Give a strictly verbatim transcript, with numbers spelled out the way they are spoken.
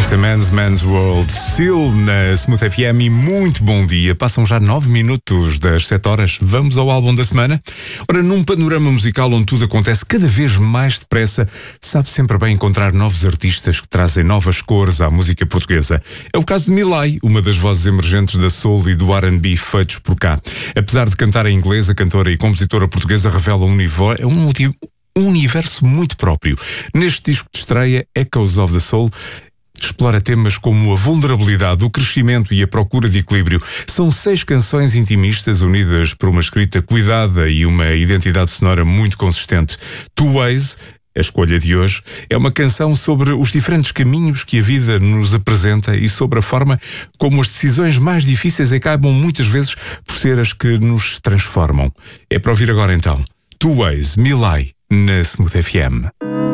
It's a Man's Man's World. Seal na Smooth F M e muito bom dia. Passam já nove minutos das sete horas. Vamos ao álbum da semana. Ora, num panorama musical onde tudo acontece cada vez mais depressa, sabe sempre bem encontrar novos artistas que trazem novas cores à música portuguesa. É o caso de Milay, uma das vozes emergentes da soul e do R and B feitos por cá. Apesar de cantar em inglês, a cantora e compositora portuguesa revela um nível, é um motivo um universo muito próprio. Neste disco de estreia, Echoes of the Soul, explora temas como a vulnerabilidade, o crescimento e a procura de equilíbrio. São seis canções intimistas unidas por uma escrita cuidada e uma identidade sonora muito consistente. Two Ways, a escolha de hoje, é uma canção sobre os diferentes caminhos que a vida nos apresenta e sobre a forma como as decisões mais difíceis acabam muitas vezes por ser as que nos transformam. É para ouvir agora então. Two Ways, Milay, na Smooth F M.